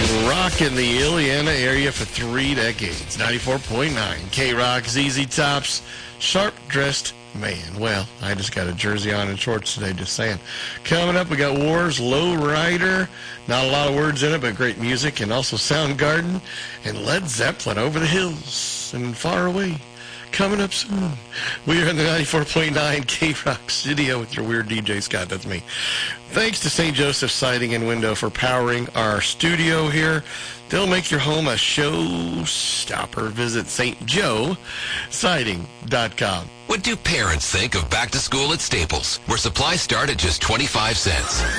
Rocking the Illiana area for 3 decades. 94.9 K-Rock, ZZ Top's Sharp-Dressed Man. Well, I just got a jersey on and shorts today, just saying. Coming up, we got Wars, Low Rider. Not a lot of words in it, but great music. And also Soundgarden and Led Zeppelin, Over the Hills and Far Away. Coming up soon. We are in the 94.9 K-Rock studio with your weird DJ, Scott. That's me. Thanks to St. Joseph's Siding and Window for powering our studio here. They'll make your home a showstopper. Visit stjoesiding.com. What do parents think of back to school at Staples, where supplies start at just 25 cents?